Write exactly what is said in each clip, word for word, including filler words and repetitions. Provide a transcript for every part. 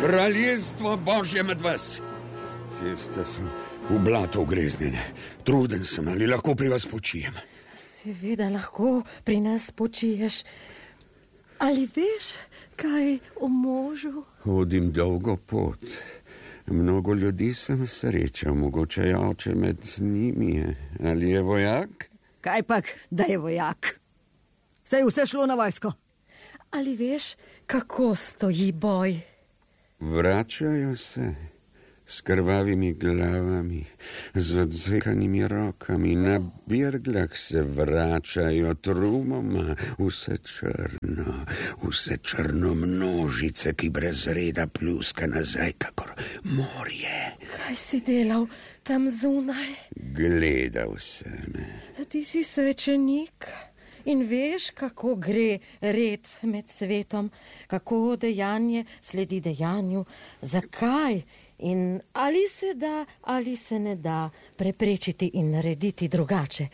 Kraljestvo Božje med vas. Ceste so v blato ugreznjene. Truden sem, ali lahko pri vas počijem? Seveda lahko pri nas počiješ. Ali veš, kaj o možu? Hodim dolgo pot. Mnogo ljudi sem srečal, mogoče je oče med njimi. Ali je vojak? Kaj pak, da je vojak? Saj je vse šlo na vojsko. Ali veš, kako stoji boj? Vračajo se s krvavimi glavami, z odzekanimi rokami, na birglah se vračajo trumoma, vse črno, vse črno množice, ki brez reda pljuska nazaj, kakor morje. Kaj si delal tam zunaj? Gledal sem. Ti si svečenik in veš, kako gre red med svetom, kako dejanje sledi dejanju, zakaj in ali se da, ali se ne da preprečiti in narediti drugače.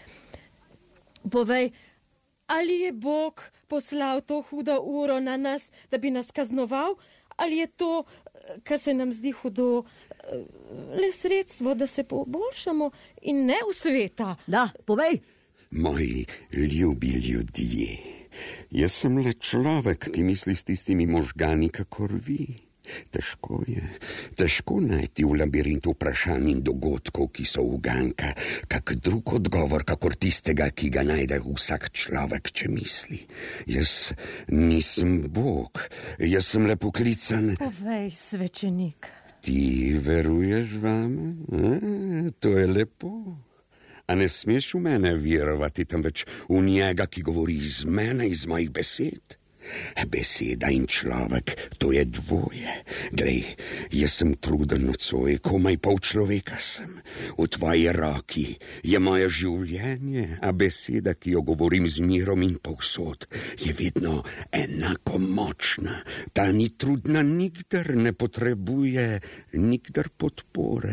Povej, ali je Bog poslal to hudo uro na nas, da bi nas kaznoval, ali je to, kar se nam zdi hudo, le sredstvo, da se poboljšamo in ne v sveta? Da, povej. Moji ljubi ljudje, jaz sem le človek, ki misli s tistimi možgani, kakor vi. Težko je, težko najti v labirintu vprašanj in dogodkov, ki so uganka, kak drug odgovor, kakor tistega, ki ga najde vsak človek, če misli. Jaz nisem Bog, jaz sem le poklican. Povej, svečenik. Ti veruješ vame? E, to je lepo. A ne smeš v mene verovati, temveč v njega, ki govori iz mene, iz mojih besed? Beseda in človek, to je dvoje. Glej, jaz sem truden nocoj, komaj pol človeka sem. V tvoji roki je moje življenje, a beseda, ki jo govorim z mirom in povsod, je vedno enako močna. Ta ni trudna, nikdar ne potrebuje, nikdar podpore.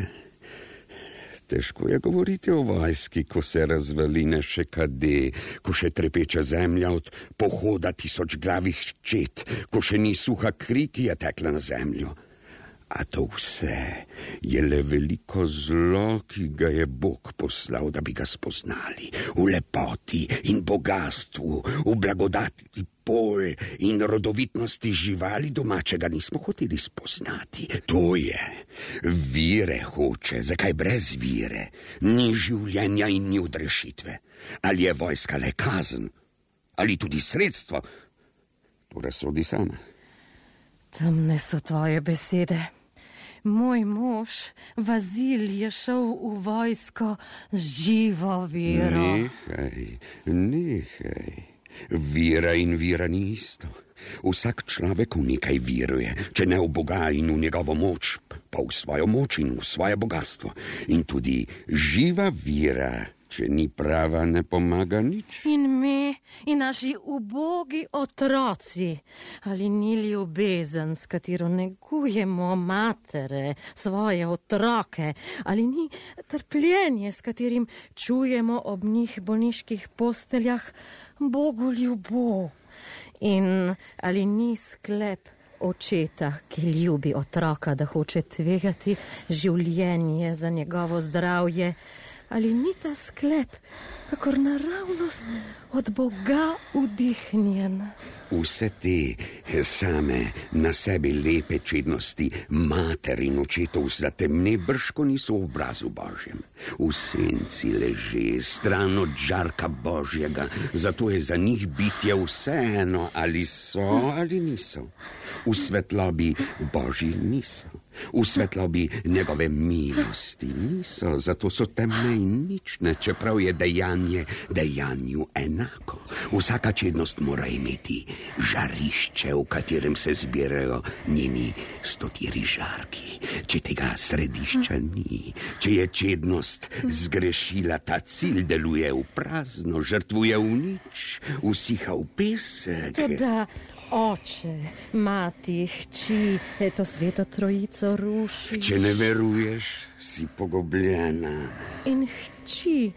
Težko je govoriti o vojski, ko se razvaline še kade, ko še trepeča zemlja od pohoda tisoč glavih čet, ko še ni suha kri, ki je tekla na zemljo. A to vse je le veliko zlo, ki ga je Bog poslal, da bi ga spoznali. V lepoti in bogastvu, v blagodati pol in rodovitnosti živali domačega nismo hoteli spoznati. To je. Vire hoče, zakaj brez vire? Ni življenja in ni odrešitve. Ali je vojska le kazen? Ali tudi sredstvo? To razsodi sama. Temne so tvoje besede. Moj mož, Vazil, je šel v vojsko z živo vero. Nehaj, nehaj. Vira in vira ni isto. Vsak človek v nekaj viruje, če ne v Boga in v njegovo moč, pa v svojo moč in v svoje bogatstvo. In tudi živa vira, če ni prava, ne pomaga nič. In mi, in naši ubogi otroci, ali ni ljubezen, s katero negujemo matere, svoje otroke, ali ni trpljenje, s katerim čujemo ob njih bolniških posteljah, Bogu ljubo. In ali ni sklep očeta, ki ljubi otroka, da hoče tvegati življenje za njegovo zdravje, ali ni ta sklep, kakor naravnost od Boga vdihnjen? Vse te same na sebi lepe čednosti mater in očetov zatemne brško niso v obrazu Božjem. V senci leže, stran od žarka Božjega, zato je za njih bitje vseeno, ali so ali niso. V svetlobi Božji niso. V svetlobi njegove milosti niso, zato so temne in nične, čeprav je dejanje dejanju enako. Vsaka čednost mora imeti žarišče, v katerem se zbirajo njeni stotiri žarki. Če tega središča ni, če je čednost zgrešila, ta cilj deluje v prazno, žrtvuje v nič, usiha v pesek. Toda oče, mati, hči, to sveto trojico ruši. Če ne veruješ, si pogobljena. In hči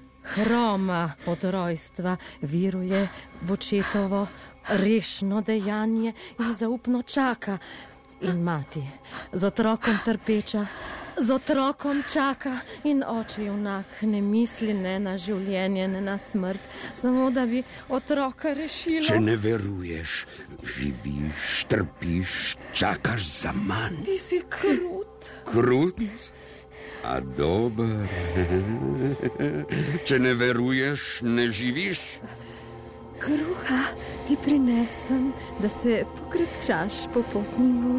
hroma od rojstva viruje v očetovo rešno dejanje in zaupno čaka. In mati, z otrokom trpeča, z otrokom čaka in oče junak ne misli ne na življenje, ne na smrt, samo da bi otroka rešilo. Če ne veruješ, živiš, trpiš, čakaš za manj. Ti si krut. Krut? A dober. Če ne veruješ, ne živiš. Kruha ti prinesem, da se pokrepčaš po potni